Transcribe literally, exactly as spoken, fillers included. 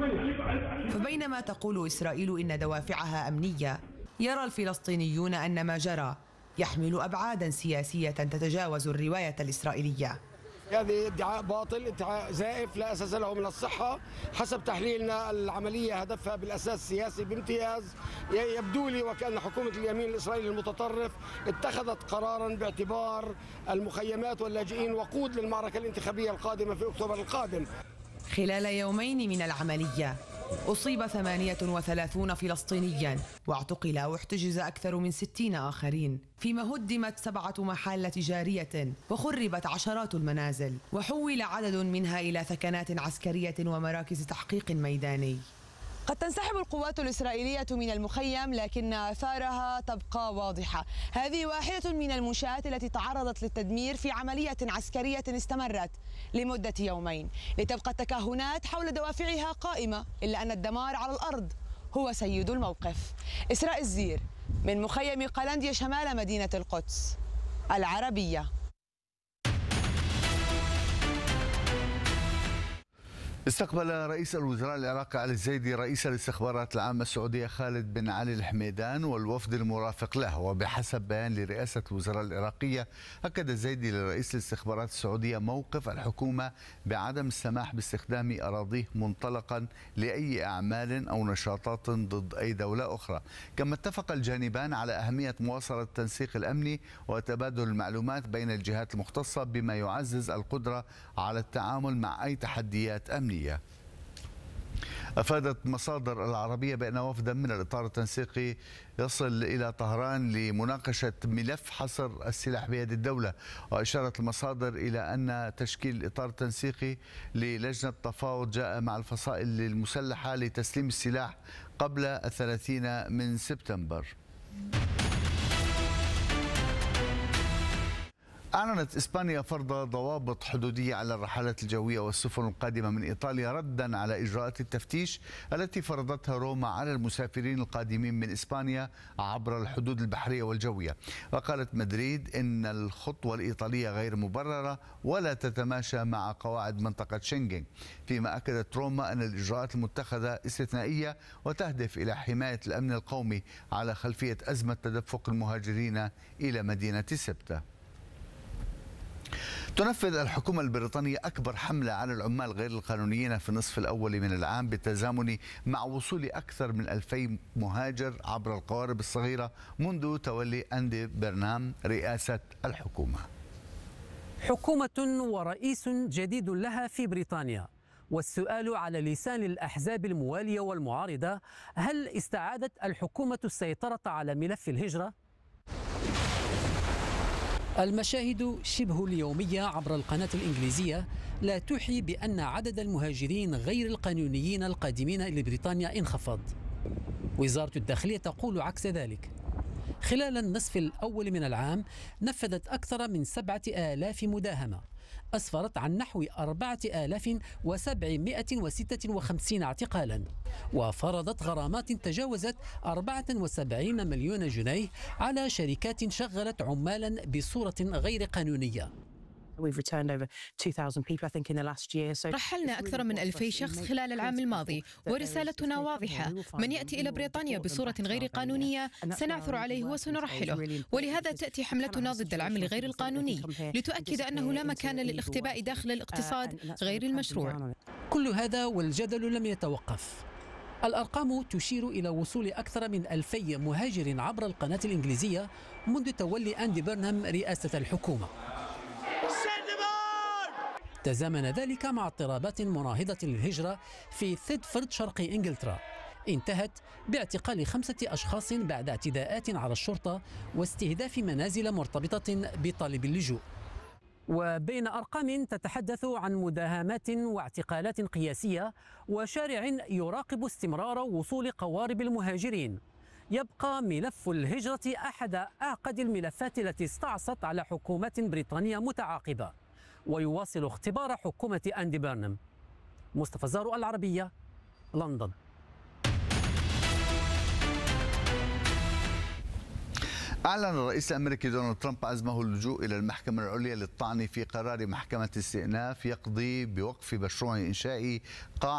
فبينما تقول إسرائيل إن دوافعها أمنية، يرى الفلسطينيون أن ما جرى يحمل أبعادا سياسية تتجاوز الرواية الإسرائيلية. هذه ادعاء باطل، ادعاء زائف لا أساس له من الصحة. حسب تحليلنا العملية هدفها بالأساس سياسي بامتياز. يبدو لي وكأن حكومة اليمين الإسرائيلي المتطرف اتخذت قرارا باعتبار المخيمات واللاجئين وقود للمعركة الانتخابية القادمة في أكتوبر القادم. خلال يومين من العملية أصيب ثمانية وثلاثين فلسطينيا واعتقل أو احتجز أكثر من ستين آخرين، فيما هدمت سبعة محال تجارية وخربت عشرات المنازل، وحول عدد منها إلى ثكنات عسكرية ومراكز تحقيق ميداني. قد تنسحب القوات الإسرائيلية من المخيم، لكن آثارها تبقى واضحة. هذه واحدة من المنشآت التي تعرضت للتدمير في عملية عسكرية استمرت لمدة يومين، لتبقى التكهنات حول دوافعها قائمة، إلا أن الدمار على الأرض هو سيد الموقف. إسراء الزير من مخيم قلنديا شمال مدينة القدس العربية. استقبل رئيس الوزراء العراقي علي الزيدي رئيس الاستخبارات العامة السعودية خالد بن علي الحميدان والوفد المرافق له. وبحسب بيان لرئاسة الوزراء العراقية، أكد الزيدي لرئيس الاستخبارات السعودية موقف الحكومة بعدم السماح باستخدام أراضيه منطلقا لأي أعمال أو نشاطات ضد أي دولة أخرى. كما اتفق الجانبان على أهمية مواصلة التنسيق الأمني وتبادل المعلومات بين الجهات المختصة بما يعزز القدرة على التعامل مع أي تحديات أمنية. أفادت مصادر العربية بأن وفدا من الإطار التنسيقي يصل إلى طهران لمناقشة ملف حصر السلاح بيد الدولة. وأشارت المصادر إلى أن تشكيل الإطار التنسيقي للجنة تفاوض جاء مع الفصائل المسلحة لتسليم السلاح قبل الثلاثين من سبتمبر. أعلنت إسبانيا فرض ضوابط حدودية على الرحلات الجوية والسفن القادمة من إيطاليا ردا على إجراءات التفتيش التي فرضتها روما على المسافرين القادمين من إسبانيا عبر الحدود البحرية والجوية. وقالت مدريد إن الخطوة الإيطالية غير مبررة ولا تتماشى مع قواعد منطقة شنغن، فيما أكدت روما أن الإجراءات المتخذة استثنائية وتهدف إلى حماية الأمن القومي على خلفية أزمة تدفق المهاجرين إلى مدينة سبتة. تنفذ الحكومة البريطانية أكبر حملة على العمال غير القانونيين في النصف الأول من العام بالتزامن مع وصول أكثر من ألفي مهاجر عبر القوارب الصغيرة منذ تولي أندي برنام رئاسة الحكومة. حكومة ورئيس جديد لها في بريطانيا، والسؤال على لسان الأحزاب الموالية والمعارضة: هل استعادت الحكومة السيطرة على ملف الهجرة؟ المشاهد شبه اليومية عبر القناة الإنجليزية لا توحي بأن عدد المهاجرين غير القانونيين القادمين إلى بريطانيا انخفض. وزارة الداخلية تقول عكس ذلك. خلال النصف الأول من العام نفذت أكثر من سبعة آلاف مداهمة أسفرت عن نحو أربعة آلاف وسبعمائة وستة وخمسين اعتقالا، وفرضت غرامات تجاوزت أربعة وسبعين مليون جنيه على شركات شغلت عمالا بصورة غير قانونية. رحلنا أكثر من ألفي شخص خلال العام الماضي، ورسالتنا واضحة: من يأتي إلى بريطانيا بصورة غير قانونية سنعثر عليه وسنرحله. ولهذا تأتي حملتنا ضد العمل غير القانوني لتؤكد أنه لا مكان للاختباء داخل الاقتصاد غير المشروع. كل هذا والجدل لم يتوقف. الأرقام تشير إلى وصول أكثر من ألفي مهاجر عبر القناة الإنجليزية منذ تولي أندي برنام رئاسة الحكومة. تزامن ذلك مع اضطرابات مناهضة للهجرة في ثيدفورد شرقي إنجلترا انتهت باعتقال خمسة أشخاص بعد اعتداءات على الشرطة واستهداف منازل مرتبطة بطالب اللجوء. وبين أرقام تتحدث عن مداهمات واعتقالات قياسية وشارع يراقب استمرار وصول قوارب المهاجرين، يبقى ملف الهجرة أحد أعقد الملفات التي استعصت على حكومات بريطانية متعاقبة، ويواصل اختبار حكومة أندي برنام. مصطفى زارو، العربية، لندن. أعلن الرئيس الأمريكي دونالد ترامب عزمه اللجوء إلى المحكمة العليا للطعن في قرار محكمة استئناف يقضي بوقف مشروع إنشاء قاعة